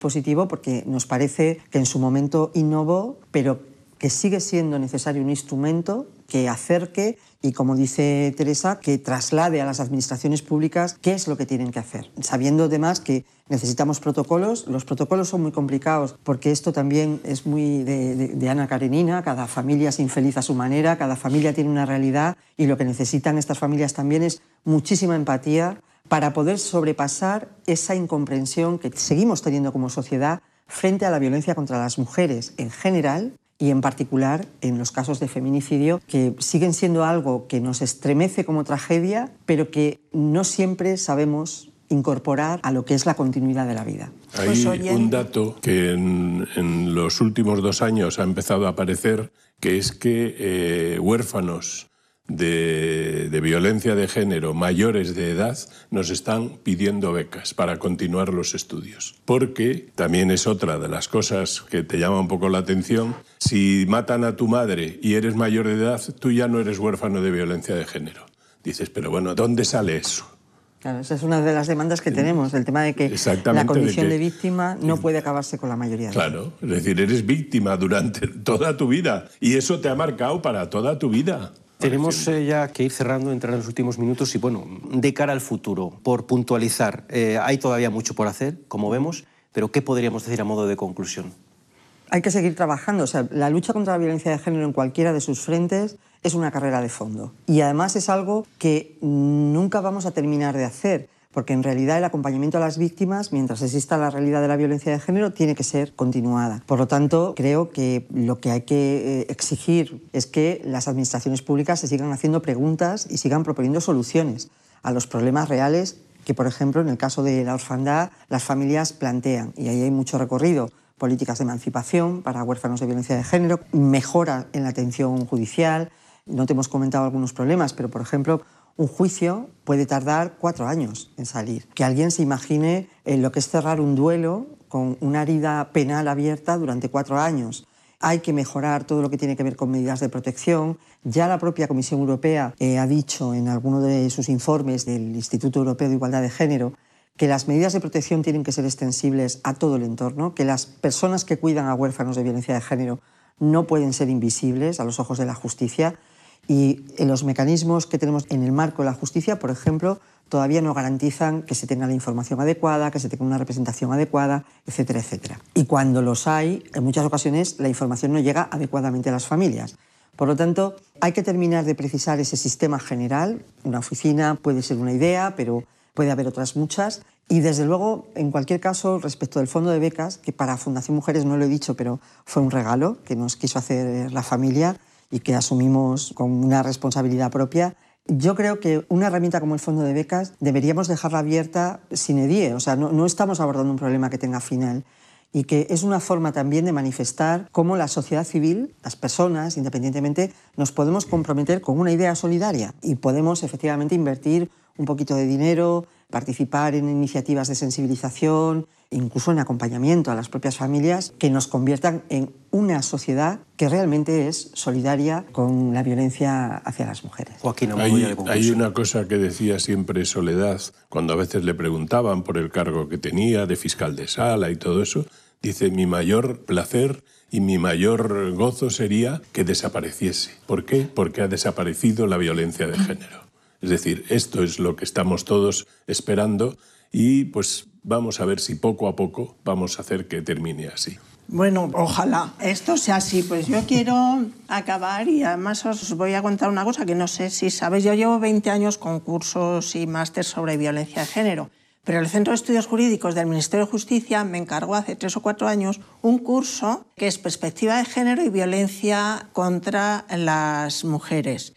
positivo porque nos parece que en su momento innovó, pero que sigue siendo necesario un instrumento que acerque y, como dice Teresa, que traslade a las administraciones públicas qué es lo que tienen que hacer. Sabiendo además que necesitamos protocolos, los protocolos son muy complicados porque esto también es muy de Ana Karenina, cada familia es infeliz a su manera, cada familia tiene una realidad y lo que necesitan estas familias también es muchísima empatía para poder sobrepasar esa incomprensión que seguimos teniendo como sociedad frente a la violencia contra las mujeres en general y en particular en los casos de feminicidio, que siguen siendo algo que nos estremece como tragedia, pero que no siempre sabemos incorporar a lo que es la continuidad de la vida. Hay un dato que en los últimos 2 años ha empezado a aparecer, que es que huérfanos de violencia de género mayores de edad nos están pidiendo becas para continuar los estudios. Porque también es otra de las cosas que te llama un poco la atención. Si matan a tu madre y eres mayor de edad, tú ya no eres huérfano de violencia de género. Dices, pero bueno, ¿dónde sale eso? Claro, esa es una de las demandas que tenemos, el tema de que la condición de víctima no puede acabarse con la mayoría de edad. Claro, es decir, eres víctima durante toda tu vida y eso te ha marcado para toda tu vida. Tenemos ya que ir cerrando, entrar en los últimos minutos y, bueno, de cara al futuro, por puntualizar, hay todavía mucho por hacer, como vemos, pero ¿qué podríamos decir a modo de conclusión? Hay que seguir trabajando. O sea, la lucha contra la violencia de género en cualquiera de sus frentes es una carrera de fondo. Y además es algo que nunca vamos a terminar de hacer, porque en realidad el acompañamiento a las víctimas, mientras exista la realidad de la violencia de género, tiene que ser continuada. Por lo tanto, creo que lo que hay que exigir es que las administraciones públicas se sigan haciendo preguntas y sigan proponiendo soluciones a los problemas reales que, por ejemplo, en el caso de la orfandad, las familias plantean. Y ahí hay mucho recorrido. Políticas de emancipación para huérfanos de violencia de género, mejora en la atención judicial. No te hemos comentado algunos problemas, pero, por ejemplo, un juicio puede tardar 4 años en salir. Que alguien se imagine lo que es cerrar un duelo con una herida penal abierta durante 4 años. Hay que mejorar todo lo que tiene que ver con medidas de protección. Ya la propia Comisión Europea ha dicho en alguno de sus informes del Instituto Europeo de Igualdad de Género que las medidas de protección tienen que ser extensibles a todo el entorno, que las personas que cuidan a huérfanos de violencia de género no pueden ser invisibles a los ojos de la justicia. Y los mecanismos que tenemos en el marco de la justicia, por ejemplo, todavía no garantizan que se tenga la información adecuada, que se tenga una representación adecuada, etcétera, etcétera. Y cuando los hay, en muchas ocasiones la información no llega adecuadamente a las familias. Por lo tanto, hay que terminar de precisar ese sistema general. Una oficina puede ser una idea, pero puede haber otras muchas. Y desde luego, en cualquier caso, respecto del fondo de becas, que para Fundación Mujeres no lo he dicho, pero fue un regalo que nos quiso hacer la familia y que asumimos con una responsabilidad propia, yo creo que una herramienta como el fondo de becas deberíamos dejarla abierta sine die. O sea, no estamos abordando un problema que tenga final y que es una forma también de manifestar cómo la sociedad civil, las personas, independientemente, nos podemos comprometer con una idea solidaria y podemos efectivamente invertir un poquito de dinero, participar en iniciativas de sensibilización, incluso en acompañamiento a las propias familias, que nos conviertan en una sociedad que realmente es solidaria con la violencia hacia las mujeres. Joaquín, hay una cosa que decía siempre Soledad, cuando a veces le preguntaban por el cargo que tenía de fiscal de sala y todo eso, dice, mi mayor placer y mi mayor gozo sería que desapareciese. ¿Por qué? Porque ha desaparecido la violencia de género. Es decir, esto es lo que estamos todos esperando y pues vamos a ver si poco a poco vamos a hacer que termine así. Bueno, ojalá esto sea así. Pues yo quiero acabar y además os voy a contar una cosa que no sé si sabéis. Yo llevo 20 años con cursos y máster sobre violencia de género, pero el Centro de Estudios Jurídicos del Ministerio de Justicia me encargó hace 3 o 4 años un curso que es Perspectiva de Género y Violencia contra las Mujeres.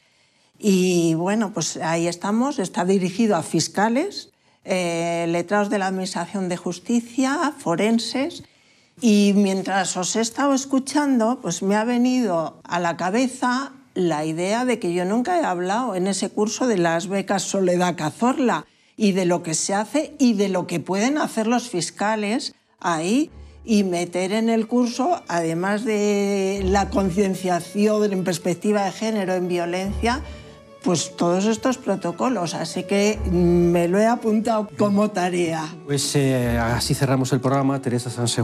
Y bueno, pues ahí estamos, está dirigido a fiscales, letrados de la Administración de Justicia, forenses, y mientras os he estado escuchando, pues me ha venido a la cabeza la idea de que yo nunca he hablado en ese curso de las becas Soledad Cazorla y de lo que se hace y de lo que pueden hacer los fiscales ahí y meter en el curso, además de la concienciación en perspectiva de género en violencia, pues todos estos protocolos, así que me lo he apuntado como tarea. Pues así cerramos el programa. Teresa Sansegundo.